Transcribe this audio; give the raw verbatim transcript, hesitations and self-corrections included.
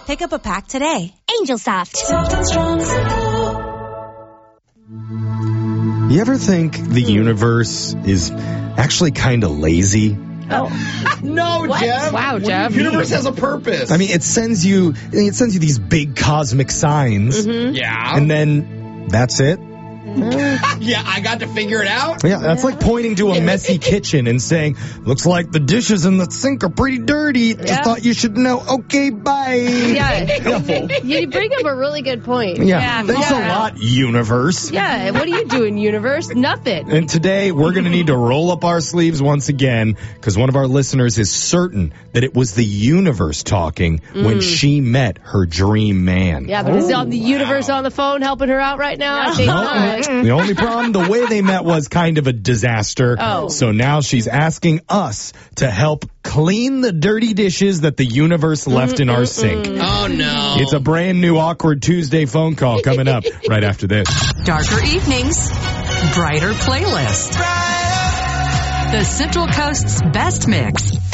Pick up a pack today. Angel Soft. Soft and strong as a pillow. You ever think the universe is actually kind of lazy? Oh. No, Jeff. Wow, Jeff. The universe has a purpose. I mean, it sends you it sends you these big cosmic signs, Mm-hmm. yeah. and then that's it. yeah, I got to figure it out. Yeah, that's like pointing to a messy kitchen and saying, "Looks like the dishes in the sink are pretty dirty. Just Yeah. thought you should know. Okay, bye." Yeah. You bring up a really good point. Yeah, Yeah. thanks Yeah. a lot, universe. Yeah, what are you doing, universe? Nothing. And today, we're going to need to roll up our sleeves once again because one of our listeners is certain that it was the universe talking when she met her dream man. Yeah, but is the the universe on the phone helping her out right now? I think not. The only problem, the way they met was kind of a disaster. Oh. So now she's asking us to help clean the dirty dishes that the universe left in our sink. Oh, no. It's a brand new Awkward Tuesday phone call coming up right after this. Darker evenings, brighter playlist. The Central Coast's best mix.